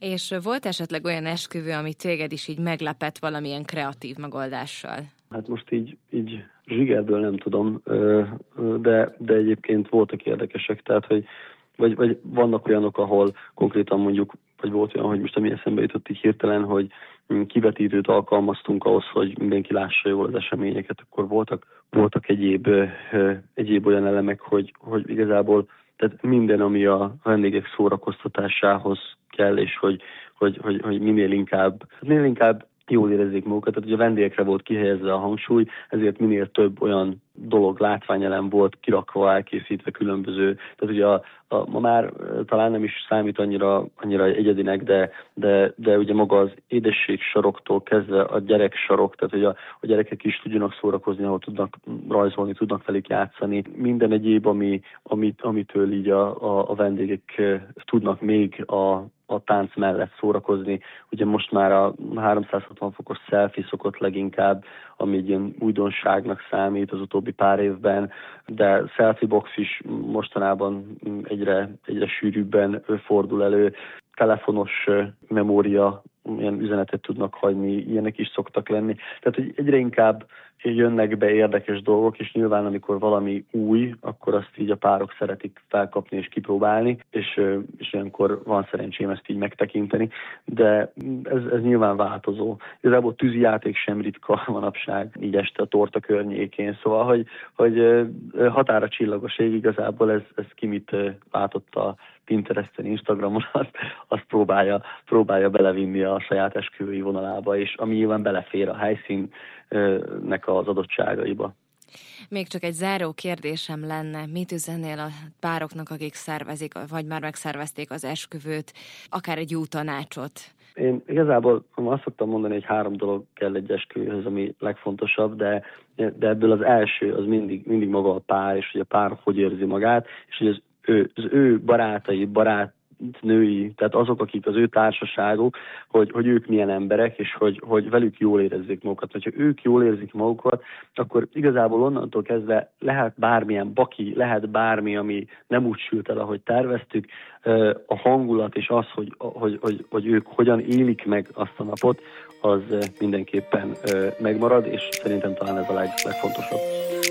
És volt esetleg olyan esküvő, ami téged is így meglepett valamilyen kreatív megoldással? Hát most így zsigerből nem tudom, de egyébként voltak érdekesek, tehát hogy vagy vannak olyanok, ahol konkrétan mondjuk, vagy volt olyan, hogy most ami eszembe jutott így hirtelen, hogy kivetítőt alkalmaztunk ahhoz, hogy mindenki lássa jól az eseményeket, akkor voltak egyéb olyan elemek, hogy igazából tehát minden, ami a vendégek szórakoztatásához kell, és hogy minél inkább jól érezzék magukat, tehát hogy a vendégekre volt kihelyezve a hangsúly, ezért minél több olyan dolog, látványelem volt kirakva, elkészítve különböző, tehát ugye ma már talán nem is számít annyira egyedinek, de ugye maga az édesség saroktól kezdve a gyerek sarok, tehát hogy a gyerekek is tudjanak szórakozni, ahol tudnak rajzolni, tudnak velük játszani. Minden egyéb, amitől így a vendégek tudnak még a tánc mellett szórakozni. Ugye most már a 360 fokos selfie szokott leginkább, ami egy ilyen újdonságnak számít az utóbbi pár évben, de selfie box is mostanában egyre sűrűbben fordul elő. Telefonos memória, ilyen üzenetet tudnak hagyni, ilyenek is szoktak lenni. Tehát, hogy egyre inkább jönnek be érdekes dolgok, és nyilván amikor valami új, akkor azt így a párok szeretik felkapni és kipróbálni, és olyankor van szerencsém ezt így megtekinteni, de ez nyilván változó. Igazából tűzijáték sem ritka manapság, így este a torta környékén, szóval, hogy határa csillagos ég, igazából ez ki mit látott a Pinteresten, Instagramon, azt próbálja belevinni a saját esküvői vonalába, és ami nyilván belefér a helyszínnek az adottságaiba. Még csak egy záró kérdésem lenne, mit üzennél a pároknak, akik szervezik, vagy már megszervezték az esküvőt, akár egy jó tanácsot? Én igazából azt szoktam mondani, hogy 3 dolog kell egy esküvőhöz, ami legfontosabb, de ebből az első az mindig maga a pár, és hogy a pár hogy érzi magát, és hogy az ő barátai, barátnői, tehát azok, akik az ő társaságuk, hogy ők milyen emberek, és hogy velük jól érezzék magukat. Ha ők jól érzik magukat, akkor igazából onnantól kezdve lehet bármilyen baki, lehet bármi, ami nem úgy sült el, ahogy terveztük, a hangulat és az, hogy ők hogyan élik meg azt a napot, az mindenképpen megmarad, és szerintem talán ez a legfontosabb.